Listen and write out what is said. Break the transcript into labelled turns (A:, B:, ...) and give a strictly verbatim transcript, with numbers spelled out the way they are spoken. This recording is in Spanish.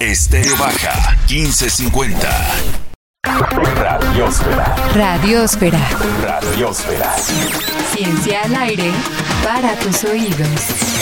A: Estéreo Baja quince cincuenta. Radiosfera.
B: Radiosfera.
A: Radiosfera.
B: Ciencia al aire para tus oídos.